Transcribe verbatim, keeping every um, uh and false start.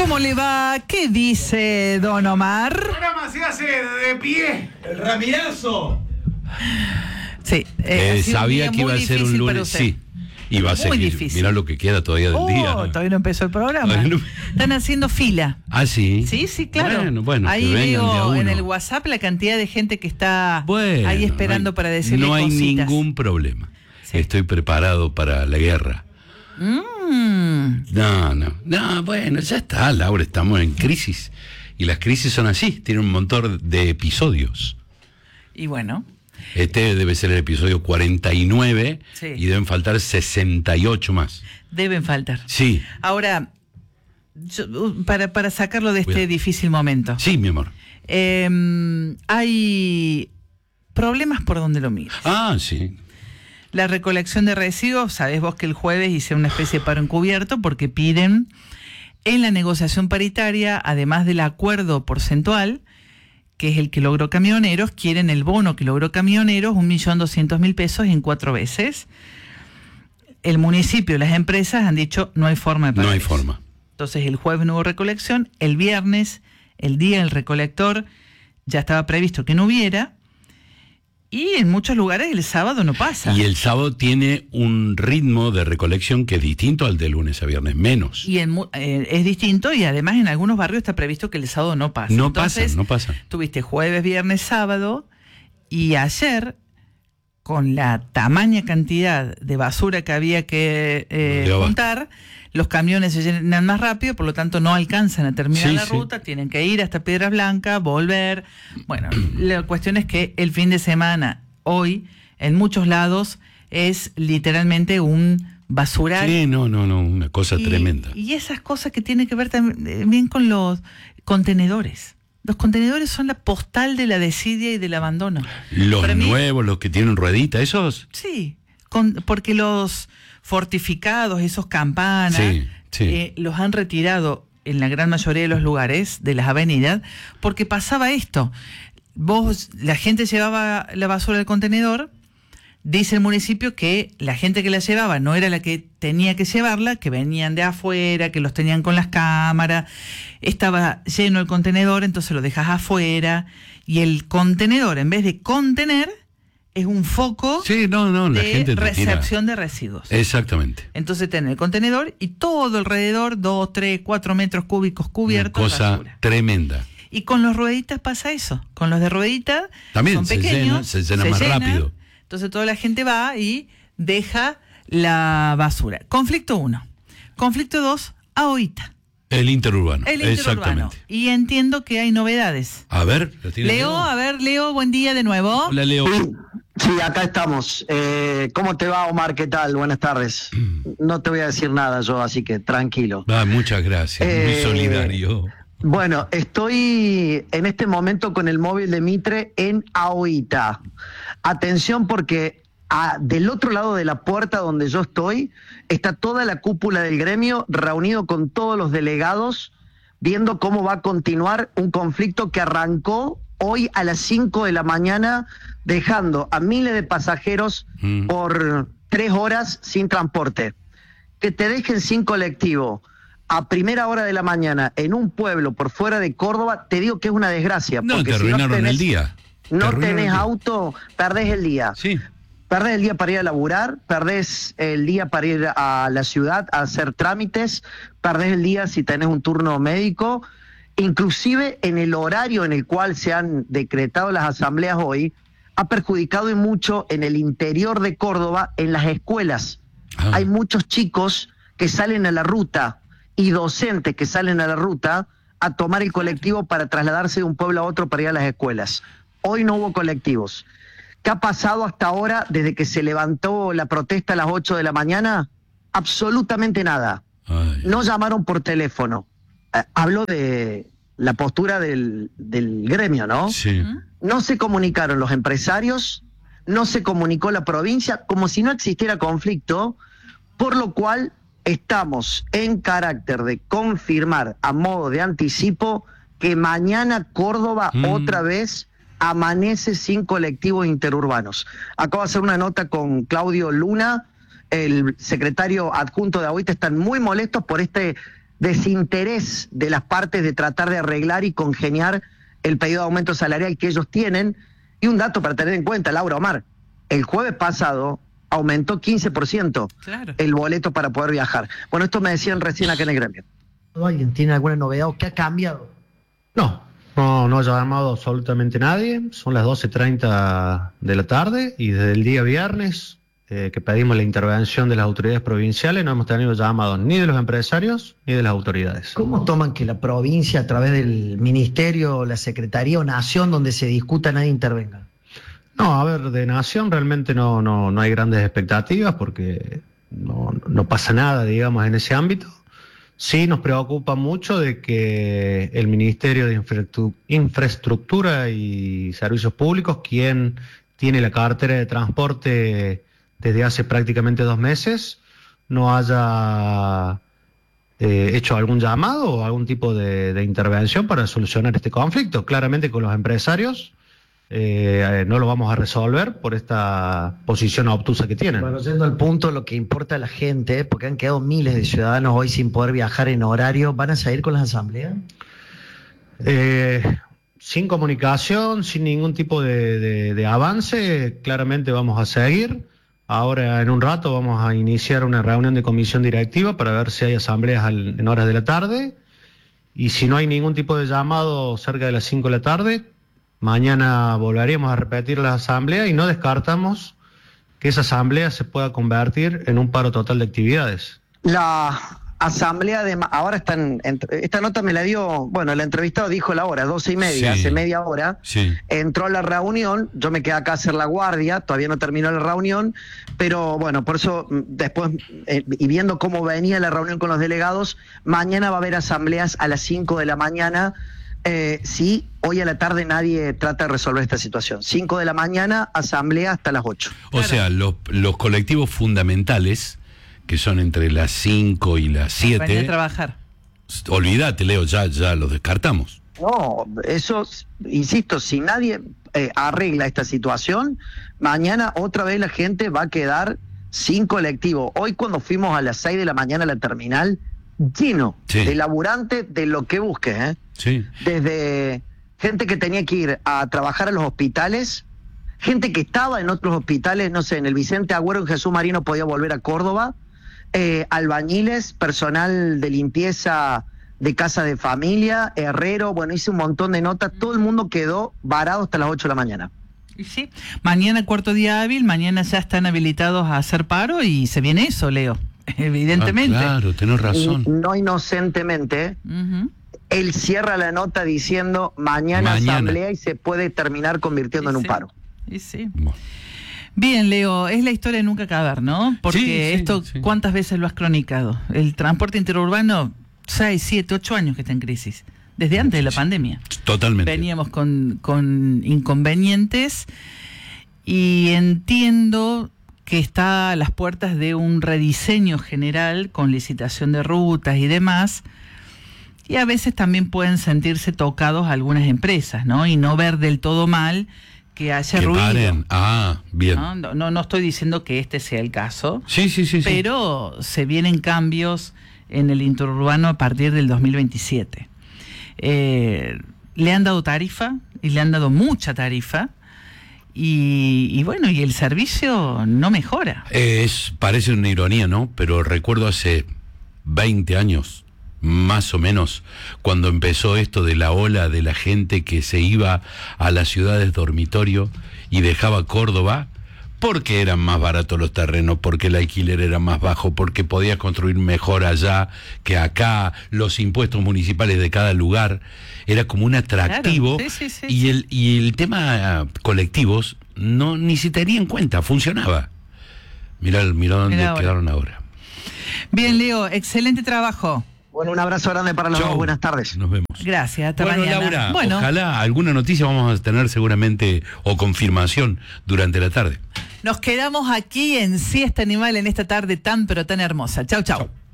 ¿Cómo le va? ¿Qué dice don Omar? El programa se hace de pie. El Ramirazo. Sí, eh, eh, sabía que iba a ser un lunes, sí. Y va a Muy seguir. difícil. Mirá lo que queda todavía del oh, día. Todavía no empezó el programa. No. Están haciendo fila. Ah, sí. Sí, sí, claro. Bueno, bueno, ahí que vengan de a veo uno. en el WhatsApp la cantidad de gente que está Bueno, ahí esperando no hay, para decirle no hay cositas. ningún problema. Sí. Estoy preparado para la guerra. Mm. No, no. No, bueno, ya está, Laura. Estamos en crisis. Y las crisis son así. Tienen un montón de episodios. Y bueno. Este debe ser el episodio cuarenta y nueve, Sí. y deben faltar sesenta y ocho más. Deben faltar. Sí. Ahora, yo, para, para sacarlo de este Cuidado. difícil momento. Sí, mi amor. Eh, hay problemas por donde lo mires. Ah, sí. La recolección de residuos, sabés vos que el jueves hice una especie de paro encubierto porque piden en la negociación paritaria, además del acuerdo porcentual, que es el que logró Camioneros, quieren el bono que logró Camioneros, un millón doscientos mil pesos en cuatro veces. El municipio y las empresas han dicho no hay forma de pagar No hay eso. forma. Entonces el jueves no hubo recolección, el viernes, el día del recolector, ya estaba previsto que no hubiera, y en muchos lugares el sábado no pasa. Y el sábado tiene un ritmo de recolección que es distinto al de lunes a viernes, menos. Y en, eh, es distinto, y además en algunos barrios está previsto que el sábado no pasa. No Entonces, pasa, no pasa. Tuviste jueves, viernes, sábado, y ayer, con la tamaña cantidad de basura que había que eh, De abasto. juntar, los camiones se llenan más rápido, por lo tanto no alcanzan a terminar Sí, la sí. ruta, tienen que ir hasta Piedras Blancas, volver. Bueno, la cuestión es que el fin de semana, hoy, en muchos lados, es literalmente un basural. Sí, no, no, no, una cosa y, tremenda. Y esas cosas que tienen que ver también con los contenedores. Los contenedores son la postal de la desidia y del abandono. Los Para mí- nuevos, los que tienen ruedita, esos. Sí, con, porque los fortificados, esos campanas, Sí, sí. eh, los han retirado en la gran mayoría de los lugares de las avenidas, porque pasaba esto. Vos, la gente llevaba la basura al contenedor, dice el municipio que la gente que la llevaba no era la que tenía que llevarla, que venían de afuera, que los tenían con las cámaras, estaba lleno el contenedor, entonces lo dejas afuera, y el contenedor, en vez de contener, es un foco Sí, no, no, la de gente te tira. recepción de residuos. Exactamente. Entonces tenés el contenedor y todo alrededor, dos, tres, cuatro metros cúbicos Una cubiertos de cosa basura. tremenda. Y con los rueditas pasa eso. Con los de rueditas También son se pequeños, llena, se llena más rápido. Entonces toda la gente va y deja la basura. Conflicto uno. Conflicto dos, AOITA. El interurbano. El interurbano. Exactamente. Y entiendo que hay novedades. A ver, ¿lo tiene Leo, a ver, Leo, buen día de nuevo. Hola, Leo. Sí, acá estamos. Eh, ¿Cómo te va, Omar? ¿Qué tal? Buenas tardes. No te voy a decir nada yo, así que tranquilo. Ah, muchas gracias, muy Eh, solidario. Bueno, estoy en este momento con el móvil de Mitre en AOITA. Atención porque a, del otro lado de la puerta donde yo estoy está toda la cúpula del gremio reunido con todos los delegados viendo cómo va a continuar un conflicto que arrancó hoy a las cinco de la mañana dejando a miles de pasajeros Mm. por tres horas sin transporte. Que te dejen sin colectivo a primera hora de la mañana en un pueblo por fuera de Córdoba, te digo que es una desgracia. No, porque te si arruinaron tenés, el día. Te No arruinaron el tenés día. auto, perdés el día. Sí. Perdés el día para ir a laburar, perdés el día para ir a la ciudad a hacer trámites, perdés el día si tenés un turno médico, inclusive en el horario en el cual se han decretado las asambleas hoy, ha perjudicado y mucho en el interior de Córdoba, en las escuelas. Ah. Hay muchos chicos que salen a la ruta y docentes que salen a la ruta a tomar el colectivo para trasladarse de un pueblo a otro para ir a las escuelas. Hoy no hubo colectivos. ¿Qué ha pasado hasta ahora desde que se levantó la protesta a las ocho de la mañana? Absolutamente nada. Ay. No llamaron por teléfono. Eh, hablo de la postura del, del gremio, ¿no? Sí. No se comunicaron los empresarios, no se comunicó la provincia, como si no existiera conflicto, por lo cual estamos en carácter de confirmar a modo de anticipo que mañana Córdoba Mm. otra vez amanece sin colectivos interurbanos. Acabo de hacer una nota con Claudio Luna, el secretario adjunto de AOITA. Están muy molestos por este desinterés de las partes de tratar de arreglar y congeniar el pedido de aumento salarial que ellos tienen. Y un dato para tener en cuenta, Laura, Omar, el jueves pasado aumentó quince por ciento claro. el boleto para poder viajar. Bueno, esto me decían recién acá en el gremio. ¿Alguien tiene alguna novedad o qué ha cambiado? No, no, no ha llamado absolutamente nadie. Son las doce treinta de la tarde y desde el día viernes eh, que pedimos la intervención de las autoridades provinciales no hemos tenido llamados ni de los empresarios ni de las autoridades. ¿Cómo toman que la provincia, a través del ministerio, la secretaría o nación donde se discuta, nadie intervenga? No, a ver, de nación realmente no, no, no hay grandes expectativas porque no, no pasa nada, digamos, en ese ámbito. Sí nos preocupa mucho de que el Ministerio de Infraestructura y Servicios Públicos, quien tiene la cartera de transporte desde hace prácticamente dos meses, no haya eh, hecho algún llamado o algún tipo de, de intervención para solucionar este conflicto. Claramente con los empresarios eh, no lo vamos a resolver por esta posición obtusa que tienen. Bueno, yendo al punto, lo que importa a la gente, porque han quedado miles de ciudadanos hoy sin poder viajar en horario, ¿van a seguir con las asambleas? Eh, sin comunicación, sin ningún tipo de, de, de avance, claramente vamos a seguir. Ahora, en un rato, vamos a iniciar una reunión de comisión directiva para ver si hay asambleas al, en horas de la tarde. Y si no hay ningún tipo de llamado cerca de las cinco de la tarde, mañana volveremos a repetir la asamblea y no descartamos que esa asamblea se pueda convertir en un paro total de actividades. La asamblea de... Ahora están... Esta nota me la dio... Bueno, el entrevistado dijo la hora, doce y media, sí, hace media hora. Sí. Entró a la reunión, yo me quedé acá a hacer la guardia, todavía no terminó la reunión, pero bueno, por eso después, eh, y viendo cómo venía la reunión con los delegados, mañana va a haber asambleas a las cinco de la mañana. Eh, sí, hoy a la tarde nadie trata de resolver esta situación. cinco de la mañana, asamblea hasta las ocho. O claro. sea, los, los colectivos fundamentales, que son entre las cinco y las siete... Venía a trabajar. Olvídate, Leo, ya, ya los descartamos. No, eso, insisto, si nadie eh, arregla esta situación, mañana otra vez la gente va a quedar sin colectivo. Hoy cuando fuimos a las seis de la mañana a la terminal, lleno sí. de laburantes de lo que busques, ¿eh? Sí. Desde gente que tenía que ir a trabajar a los hospitales, gente que estaba en otros hospitales, no sé, en el Vicente Agüero, en Jesús María no podía volver a Córdoba, eh, albañiles, personal de limpieza de casa de familia, herrero, bueno, hice un montón de notas, todo el mundo quedó varado hasta las ocho de la mañana. Sí, mañana cuarto día hábil, mañana ya están habilitados a hacer paro y se viene eso, Leo, evidentemente. Ah, claro, tenés razón. Y no inocentemente, uh-huh. él cierra la nota diciendo mañana, mañana asamblea y se puede terminar convirtiendo y en sí. un paro. Y sí. Bueno. Bien, Leo, es la historia de nunca acabar, ¿no? Porque sí, sí, esto, sí. ¿cuántas veces lo has cronicado? El transporte interurbano, seis, siete, ocho años que está en crisis, desde antes de la pandemia. Totalmente. Veníamos con, con inconvenientes y entiendo que está a las puertas de un rediseño general con licitación de rutas y demás, y a veces también pueden sentirse tocados algunas empresas, ¿no? Y no ver del todo mal que haya que ruido. Paren. Ah, bien. ¿No? No, no, no estoy diciendo que este sea el caso. Sí, sí, sí. Pero sí. se vienen cambios en el interurbano a partir del dos mil veintisiete. Eh, le han dado tarifa, y le han dado mucha tarifa, y, y bueno, y el servicio no mejora. Es, parece una ironía, ¿no? Pero recuerdo hace veinte años, más o menos, cuando empezó esto de la ola de la gente que se iba a las ciudades dormitorio y dejaba Córdoba, porque eran más baratos los terrenos, porque el alquiler era más bajo, porque podías construir mejor allá que acá, los impuestos municipales de cada lugar, era como un atractivo. Claro, sí, sí, sí, y el y el tema colectivos no ni se tenía en cuenta, funcionaba. Mirá, mirá dónde mirá ahora. Quedaron ahora. Bien, Leo, excelente trabajo. Bueno, un abrazo grande para los dos. Buenas tardes. Nos vemos. Gracias, hasta bueno, mañana. Laura, bueno, ojalá alguna noticia vamos a tener seguramente o confirmación durante la tarde. Nos quedamos aquí en Siesta Animal en esta tarde tan pero tan hermosa. Chau, chau. Chau.